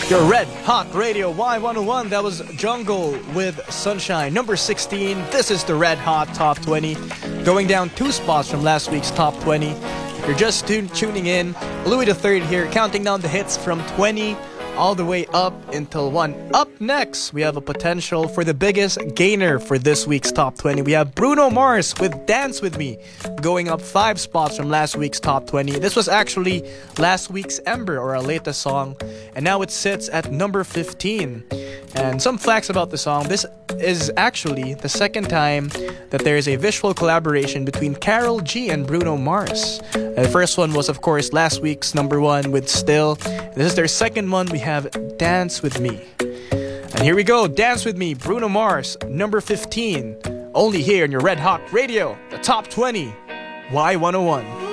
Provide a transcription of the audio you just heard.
Your Red Hot Radio Y101. That was Jungle with Sunshine. Number 16. This is the Red Hot Top 20. Going down 2 spots from last week's Top 20. If you're just tuning in, Louis III here, counting down the hits from 20 all the way up until 1. Up next, we have a potential for the biggest gainer for this week's Top 20. We have Bruno Mars with Dance With Me, going up 5 spots from last week's Top 20. This was actually last week's Ember, or our latest song, and now it sits at number 15. And some facts about the song: this is actually the second time that there is a visual collaboration between Karol G and Bruno Mars. The first one was, of course, last week's number 1 with Still. This is their second one. We have Dance With Me. And here we go, Dance With Me, Bruno Mars, number 15. Only here on your Red Hot Radio, the Top 20, Y101.